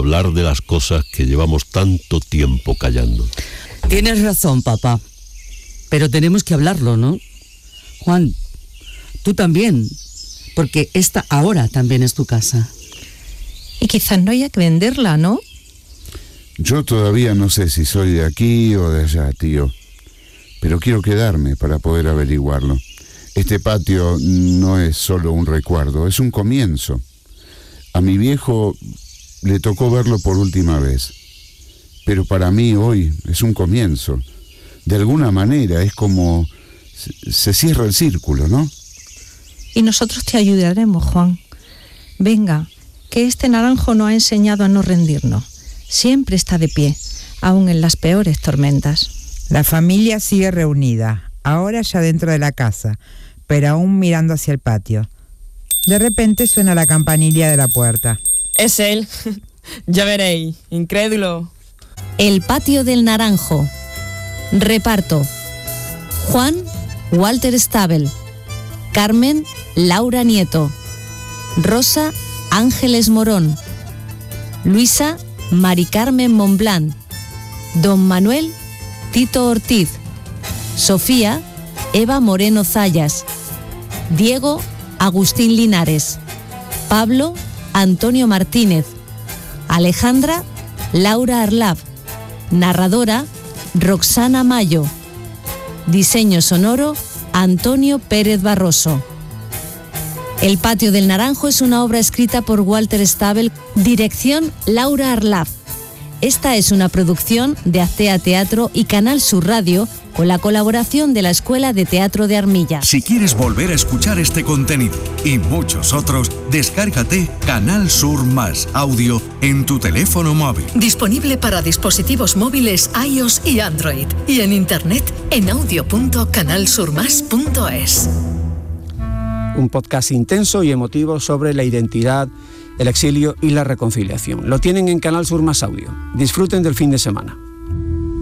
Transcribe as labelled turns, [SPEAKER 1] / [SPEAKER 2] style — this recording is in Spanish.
[SPEAKER 1] hablar de las cosas que llevamos tanto tiempo callando.
[SPEAKER 2] Tienes razón, papá. Pero tenemos que hablarlo, ¿no? Juan, tú también, porque esta ahora también es tu casa.
[SPEAKER 3] Y quizás no haya que venderla, ¿no?
[SPEAKER 4] Yo todavía no sé si soy de aquí o de allá, tío. Pero quiero quedarme para poder averiguarlo. Este patio no es solo un recuerdo, es un comienzo. A mi viejo le tocó verlo por última vez. Pero para mí hoy es un comienzo. De alguna manera es como se cierra el círculo, ¿no?
[SPEAKER 3] Y nosotros te ayudaremos, Juan. Venga, que este naranjo nos ha enseñado a no rendirnos. Siempre está de pie, aun en las peores tormentas.
[SPEAKER 5] La familia sigue reunida, ahora ya dentro de la casa, pero aún mirando hacia el patio. De repente suena la campanilla de la puerta.
[SPEAKER 6] Es él. Ya veréis, incrédulo.
[SPEAKER 7] El patio del naranjo. Reparto: Juan, Walter Stabel. Carmen, Laura Nieto. Rosa, Ángeles Morón. Luisa, Mari Carmen Montblanc. Don Manuel, Tito Ortiz. Sofía, Eva Moreno Zayas. Diego, Agustín Linares. Pablo, Antonio Martínez. Alejandra, Laura Arlab. Narradora, Roxana Mayo. Diseño sonoro, Antonio Pérez Barroso. El patio del naranjo es una obra escrita por Walter Stabel, dirección Laura Arlab. Esta es una producción de Actea Teatro y Canal Sur Radio, con la colaboración de la Escuela de Teatro de Armilla.
[SPEAKER 8] Si quieres volver a escuchar este contenido y muchos otros, descárgate Canal Sur Más Audio en tu teléfono móvil.
[SPEAKER 9] Disponible para dispositivos móviles iOS y Android. Y en internet en audio.canalsurmas.es.
[SPEAKER 10] Un podcast intenso y emotivo sobre la identidad, el exilio y la reconciliación. Lo tienen en Canal Sur Más Audio. Disfruten del fin de semana.